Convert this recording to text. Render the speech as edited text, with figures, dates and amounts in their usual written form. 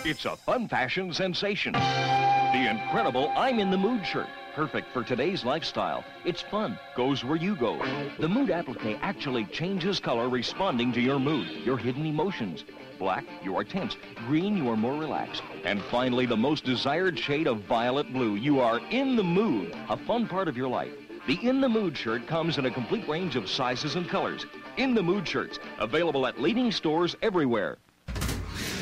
It's a fun fashion sensation. The incredible I'm in the Mood shirt. Perfect for today's lifestyle. It's fun. Goes where you go. The Mood applique actually changes color responding to your mood, your hidden emotions. Black, you are tense. Green, you are more relaxed. And finally, the most desired shade of violet blue. You are in the mood, a fun part of your life. The In the Mood shirt comes in a complete range of sizes and colors. In the Mood shirts, available at leading stores everywhere.